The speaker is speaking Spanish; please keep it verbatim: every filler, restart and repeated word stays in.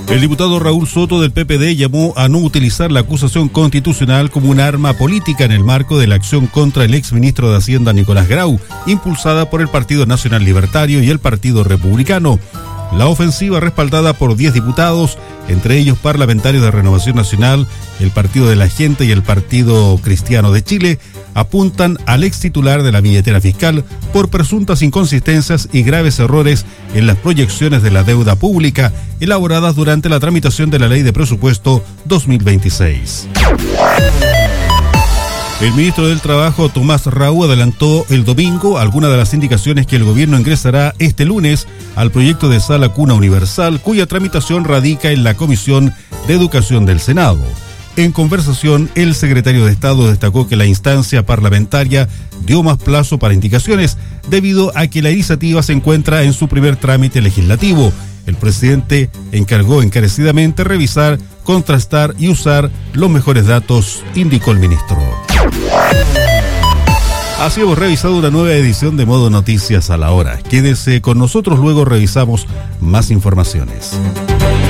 El diputado Raúl Soto del P P D llamó a no utilizar la acusación constitucional como un arma política en el marco de la acción contra el exministro de Hacienda Nicolás Grau, impulsada por el Partido Nacional Libertario y el Partido Republicano. La ofensiva, respaldada por diez diputados, entre ellos parlamentarios de Renovación Nacional, el Partido de la Gente y el Partido Cristiano de Chile, apuntan al ex titular de la billetera fiscal por presuntas inconsistencias y graves errores en las proyecciones de la deuda pública elaboradas durante la tramitación de la Ley de Presupuesto dos mil veintiséis. El ministro del Trabajo, Tomás Raúl, adelantó el domingo algunas de las indicaciones que el gobierno ingresará este lunes al proyecto de Sala Cuna Universal, cuya tramitación radica en la Comisión de Educación del Senado. En conversación, el secretario de Estado destacó que la instancia parlamentaria dio más plazo para indicaciones debido a que la iniciativa se encuentra en su primer trámite legislativo. El presidente encargó encarecidamente revisar, contrastar y usar los mejores datos, indicó el ministro. Así hemos revisado una nueva edición de Modo Noticias a la Hora. Quédese con nosotros, luego revisamos más informaciones.